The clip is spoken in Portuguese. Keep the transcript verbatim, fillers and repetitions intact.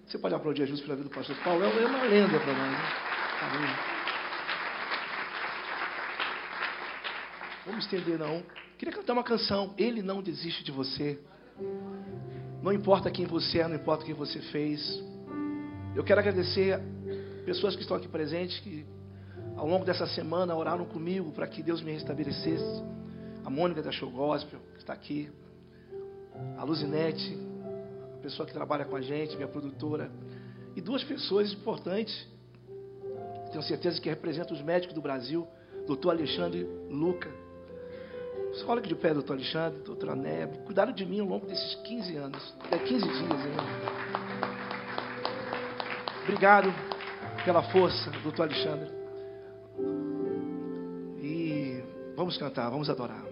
Você pode aplaudir a Jesus pela vida do pastor Paulo? É uma lenda para nós, né? Amém. Vamos estender, não. Queria cantar uma canção. Ele não desiste de você. Não importa quem você é, não importa o que você fez. Eu quero agradecer pessoas que estão aqui presentes, que ao longo dessa semana oraram comigo para que Deus me restabelecesse. A Mônica da Show Gospel, que está aqui. A Luzinete, a pessoa que trabalha com a gente, minha produtora. E duas pessoas importantes, tenho certeza que representam os médicos do Brasil, doutor Alexandre Luca. Olha aqui de pé, doutor Alexandre, doutora Nebe. Cuidaram de mim ao longo desses quinze anos. É quinze dias, hein? Obrigado pela força, doutor Alexandre. E vamos cantar, vamos adorar.